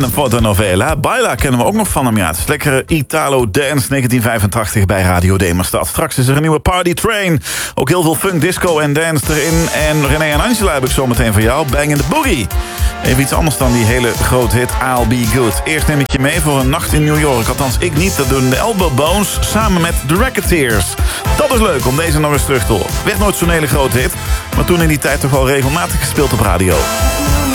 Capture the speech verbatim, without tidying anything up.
de fotonovela. Baila kennen we ook nog van hem, ja. Het is lekkere Italo Dance negentien vijfentachtig bij Radio Demerstad. Straks is er een nieuwe Party Train. Ook heel veel funk, disco en dance erin. En René en Angela heb ik zo meteen voor jou. Bang in the Boogie. Even iets anders dan die hele grote hit I'll Be Good. Eerst neem ik je mee voor een nacht in New York. Althans, ik niet. Dat doen de Elbow Bones samen met The Racketeers. Dat is leuk om deze nog eens terug te horen. Werd nooit zo'n hele grote hit, maar toen in die tijd toch wel regelmatig gespeeld op radio.